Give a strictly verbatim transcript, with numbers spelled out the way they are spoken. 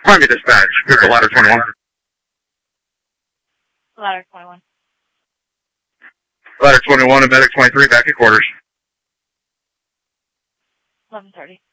Primary dispatch, clear to ladder twenty-one. Ladder twenty-one. Ladder twenty-one and medic twenty-three back at quarters. eleven thirty.